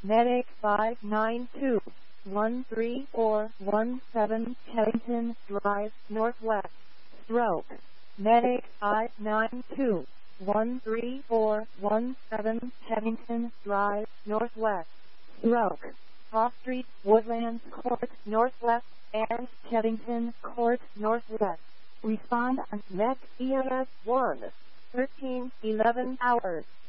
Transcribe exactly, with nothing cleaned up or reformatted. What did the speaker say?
Medic five nine two, one three four one seven Kennington Drive, Northwest. Stroke. Medic five nine two, one three four one seven Kennington Drive, Northwest. Stroke. Off Street, Woodlands Court, Northwest, and Kennington Court, Northwest. Respond on Met E M S one, thirteen eleven hours.